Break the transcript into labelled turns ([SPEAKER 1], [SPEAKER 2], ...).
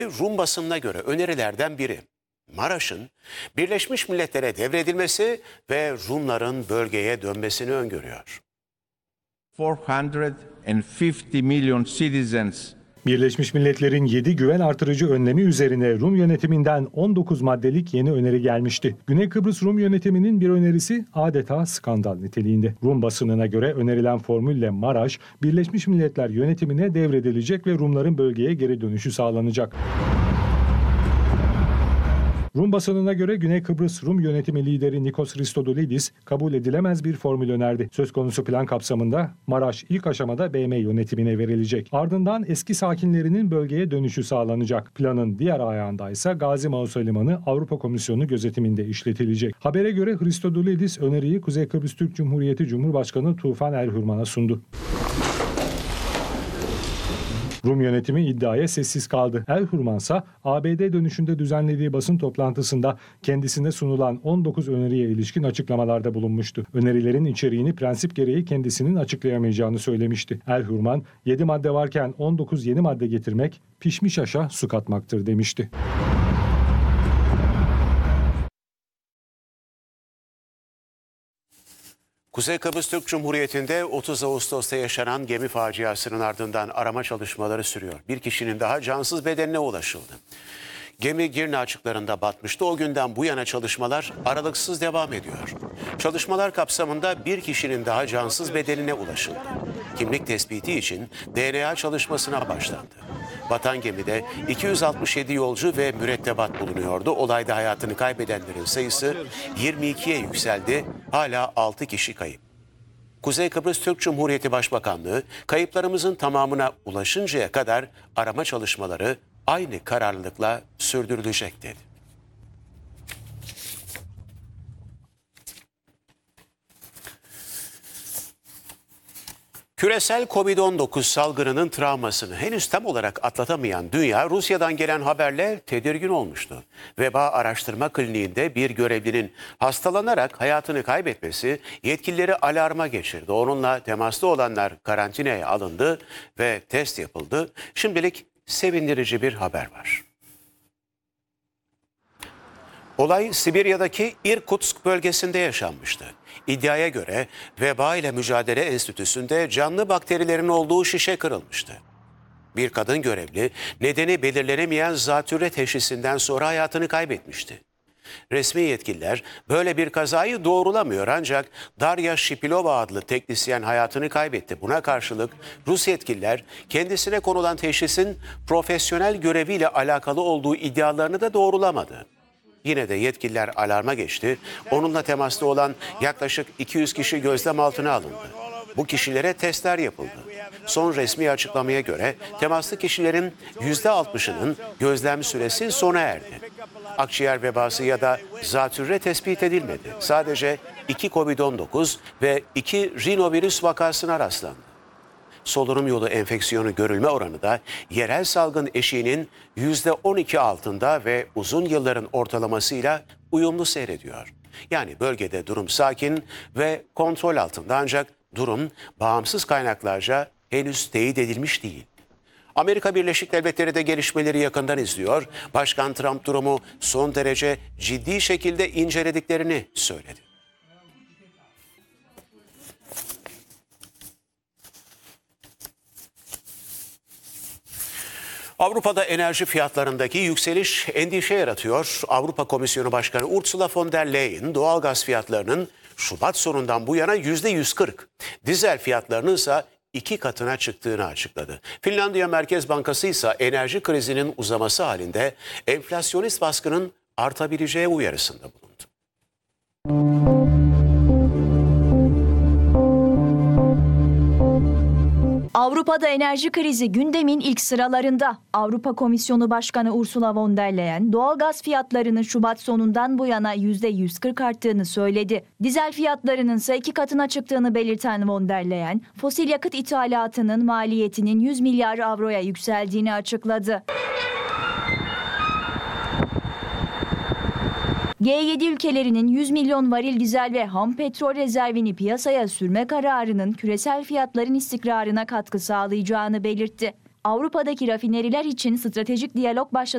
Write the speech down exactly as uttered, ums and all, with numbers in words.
[SPEAKER 1] Rum basınına göre önerilerden biri Maraş'ın Birleşmiş Milletler'e devredilmesi ve Rumların bölgeye dönmesini öngörüyor.
[SPEAKER 2] four hundred fifty million citizens.
[SPEAKER 3] Birleşmiş Milletler'in yedi güven artırıcı önlemi üzerine Rum yönetiminden on dokuz maddelik yeni öneri gelmişti. Güney Kıbrıs Rum yönetiminin bir önerisi adeta skandal niteliğinde. Rum basınına göre önerilen formülle Maraş, Birleşmiş Milletler yönetimine devredilecek ve Rumların bölgeye geri dönüşü sağlanacak. Rum basınına göre Güney Kıbrıs Rum yönetimi lideri Nikos Christodoulidis kabul edilemez bir formül önerdi. Söz konusu plan kapsamında Maraş ilk aşamada B M yönetimine verilecek. Ardından eski sakinlerinin bölgeye dönüşü sağlanacak. Planın diğer ayağında ise Gazi Mausolemanı Avrupa Komisyonu gözetiminde işletilecek. Habere göre Christodoulidis öneriyi Kuzey Kıbrıs Türk Cumhuriyeti Cumhurbaşkanı Tufan Erhürman'a sundu. Rum yönetimi iddiaya sessiz kaldı. Erhürman ise A B D dönüşünde düzenlediği basın toplantısında kendisine sunulan on dokuz öneriye ilişkin açıklamalarda bulunmuştu. Önerilerin içeriğini prensip gereği kendisinin açıklayamayacağını söylemişti. Erhürman, yedi madde varken on dokuz yeni madde getirmek pişmiş aşa su katmaktır demişti.
[SPEAKER 1] Kuzey Kıbrıs Türk Cumhuriyeti'nde otuz Ağustos'ta yaşanan gemi faciasının ardından arama çalışmaları sürüyor. Bir kişinin daha cansız bedenine ulaşıldı. Gemi Girne açıklarında batmıştı. O günden bu yana çalışmalar aralıksız devam ediyor. Çalışmalar kapsamında bir kişinin daha cansız bedenine ulaşıldı. Kimlik tespiti için D N A çalışmasına başlandı. Batan gemide iki yüz altmış yedi yolcu ve mürettebat bulunuyordu. Olayda hayatını kaybedenlerin sayısı yirmi ikiye yükseldi. Hala altı kişi kayıp. Kuzey Kıbrıs Türk Cumhuriyeti Başbakanlığı kayıplarımızın tamamına ulaşıncaya kadar arama çalışmaları aynı kararlılıkla sürdürülecek dedi. Küresel kovid on dokuz salgınının travmasını henüz tam olarak atlatamayan dünya Rusya'dan gelen haberle tedirgin olmuştu. Veba Araştırma Kliniğinde bir görevlinin hastalanarak hayatını kaybetmesi yetkilileri alarma geçirdi. Onunla temaslı olanlar karantinaya alındı ve test yapıldı. Şimdilik sevindirici bir haber var. Olay Sibirya'daki Irkutsk bölgesinde yaşanmıştı. İddiaya göre Veba ile Mücadele Enstitüsü'nde canlı bakterilerin olduğu şişe kırılmıştı. Bir kadın görevli nedeni belirlenemeyen zatürre teşhisinden sonra hayatını kaybetmişti. Resmi yetkililer böyle bir kazayı doğrulamıyor ancak Darya Shipilova adlı teknisyen hayatını kaybetti. Buna karşılık Rus yetkililer kendisine konulan teşhisin profesyonel göreviyle alakalı olduğu iddialarını da doğrulamadı. Yine de yetkililer alarma geçti. Onunla temaslı olan yaklaşık iki yüz kişi gözlem altına alındı. Bu kişilere testler yapıldı. Son resmi açıklamaya göre temaslı kişilerin yüzde altmışının gözlem süresi sona erdi. Akciğer vebası ya da zatürre tespit edilmedi. Sadece iki kovid on dokuz ve iki rinovirüs vakasına rastlandı. Solunum yolu enfeksiyonu görülme oranı da yerel salgın eşiğinin yüzde on iki altında ve uzun yılların ortalamasıyla uyumlu seyrediyor. Yani bölgede durum sakin ve kontrol altında ancak durum bağımsız kaynaklarca henüz teyit edilmiş değil. Amerika Birleşik Devletleri de gelişmeleri yakından izliyor. Başkan Trump durumu son derece ciddi şekilde incelediklerini söyledi. Avrupa'da enerji fiyatlarındaki yükseliş endişe yaratıyor. Avrupa Komisyonu Başkanı Ursula von der Leyen doğalgaz fiyatlarının Şubat sonundan bu yana yüzde yüz kırk, dizel fiyatlarının ise iki katına çıktığını açıkladı. Finlandiya Merkez Bankası ise enerji krizinin uzaması halinde enflasyonist baskının artabileceği uyarısında bulundu.
[SPEAKER 4] Avrupa'da enerji krizi gündemin ilk sıralarında. Avrupa Komisyonu Başkanı Ursula von der Leyen, doğalgaz fiyatlarının Şubat sonundan bu yana yüzde yüz kırk arttığını söyledi. Dizel fiyatlarının ise iki katına çıktığını belirten von der Leyen, fosil yakıt ithalatının maliyetinin yüz milyar avroya yükseldiğini açıkladı. G yedi ülkelerinin yüz milyon varil dizel ve ham petrol rezervini piyasaya sürme kararının küresel fiyatların istikrarına katkı sağlayacağını belirtti. Avrupa'daki rafineriler için stratejik diyalog başlattı.